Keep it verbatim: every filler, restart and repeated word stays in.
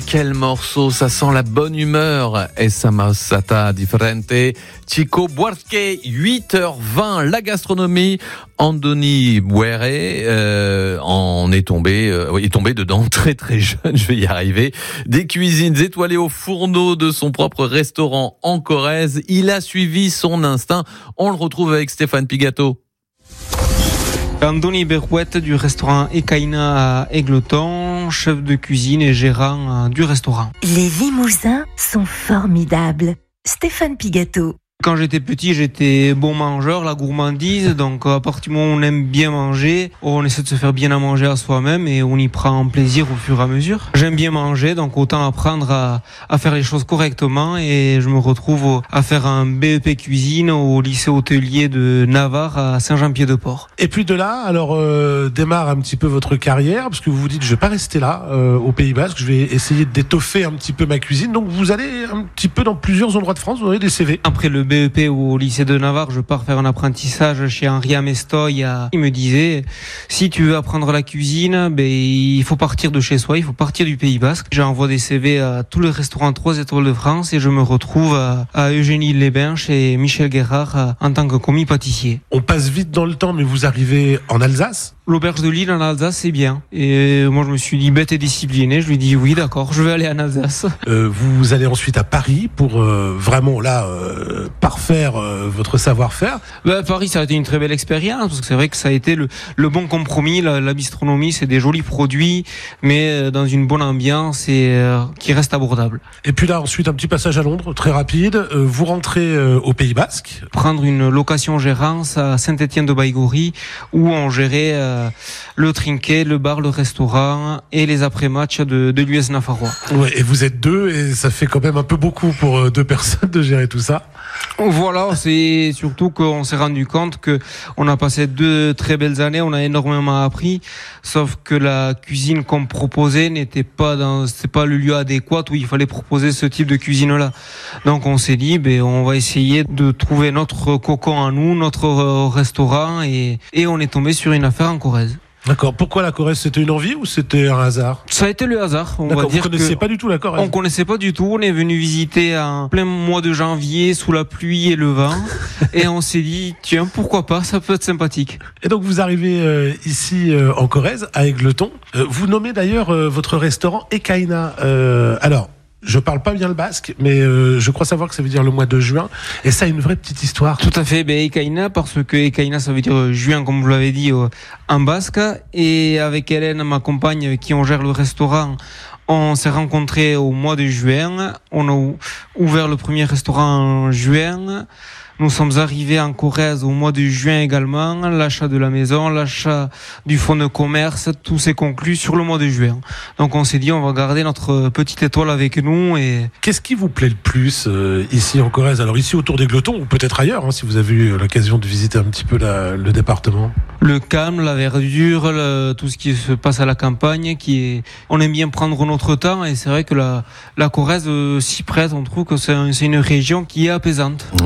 quel morceau, ça sent la bonne humeur. Essa Mazzata Differente, Chico Buarque, huit heures vingt, la gastronomie. Andoni Buere euh, en est tombé, euh, est tombé dedans très très jeune, je vais y arriver. Des cuisines étoilées au fourneau de son propre restaurant en Corrèze. Il a suivi son instinct. On le retrouve avec Stéphane Pigato. Andoni Berouette du restaurant Ekaina à Égletons, chef de cuisine et gérant du restaurant. Les Limousins sont formidables. Stéphane Pigato. Quand j'étais petit, j'étais bon mangeur, la gourmandise, donc à partir du moment où on aime bien manger, on essaie de se faire bien à manger à soi-même et on y prend plaisir au fur et à mesure. J'aime bien manger, donc autant apprendre à, à faire les choses correctement et je me retrouve à faire un B E P cuisine au lycée hôtelier de Navarre à Saint-Jean-Pied-de-Port. Et puis de là, alors euh, démarre un petit peu votre carrière, parce que vous vous dites je vais pas rester là euh, au Pays Basque, je vais essayer d'étoffer un petit peu ma cuisine, donc vous allez un petit peu dans plusieurs endroits de France, vous aurez des C V. Après le B E P au lycée de Navarre, je pars faire un apprentissage chez Henri Amestoy. Il me disait, si tu veux apprendre la cuisine, ben, il faut partir de chez soi, il faut partir du Pays Basque. J'envoie des C V à tous les restaurants trois étoiles de France et je me retrouve à, à Eugénie-les-Bains chez Michel Guérard en tant que commis pâtissier. On passe vite dans le temps, mais vous arrivez en Alsace ? L'auberge de Lille en Alsace, c'est bien. Et moi, je me suis dit bête et discipliné. Je lui ai dit oui, d'accord, je vais aller en Alsace. Euh, vous allez ensuite à Paris pour euh, vraiment là euh, parfaire euh, votre savoir-faire. Ben, Paris, ça a été une très belle expérience parce que c'est vrai que ça a été le, le bon compromis. La, la bistronomie, c'est des jolis produits, mais dans une bonne ambiance et euh, qui reste abordable. Et puis là, ensuite, un petit passage à Londres, très rapide. Euh, vous rentrez euh, au Pays Basque. Prendre une location-gérance à Saint-Étienne-de-Baïgorry où on gérait euh, le trinquet, le bar, le restaurant et les après-matchs de, de l'U S Nafarrois. Ouais, et vous êtes deux et ça fait quand même un peu beaucoup pour deux personnes de gérer tout ça. Voilà, c'est surtout qu'on s'est rendu compte que on a passé deux très belles années, on a énormément appris, sauf que la cuisine qu'on proposait n'était pas dans, c'est pas le lieu adéquat où il fallait proposer ce type de cuisine-là. Donc on s'est dit, ben on va essayer de trouver notre cocon à nous, notre restaurant et, et on est tombé sur une affaire en Corrèze. D'accord. Pourquoi la Corrèze? C'était une envie ou c'était un hasard? Ça a été le hasard. On D'accord. va dire vous connaissiez que pas du tout la Corrèze? On connaissait pas du tout. On est venu visiter en plein mois de janvier sous la pluie et le vent. Et on s'est dit, tiens, pourquoi pas? Ça peut être sympathique. Et donc vous arrivez euh, ici euh, en Corrèze, à Égletons. Euh, vous nommez d'ailleurs euh, votre restaurant Ekaina. Euh, alors, je parle pas bien le basque, mais euh, je crois savoir que ça veut dire le mois de juin. Et ça a une vraie petite histoire. Tout à fait, ben Ekaina, parce que Ekaina, ça veut dire juin, comme vous l'avez dit, euh, en basque. Et avec Hélène, ma compagne, qui on gère le restaurant, on s'est rencontrés au mois de juin. On a ouvert le premier restaurant en juin. Nous sommes arrivés en Corrèze au mois de juin également. L'achat de la maison, l'achat du fonds de commerce, tout s'est conclu sur le mois de juin. Donc on s'est dit, on va garder notre petite étoile avec nous. Et qu'est-ce qui vous plaît le plus euh, ici en Corrèze? Alors ici autour d'Égletons ou peut-être ailleurs, hein, si vous avez eu l'occasion de visiter un petit peu la, le département. Le calme, la verdure, le, tout ce qui se passe à la campagne, qui est, on aime bien prendre notre temps et c'est vrai que la, la Corrèze euh, s'y prête. On trouve que c'est, un, c'est une région qui est apaisante.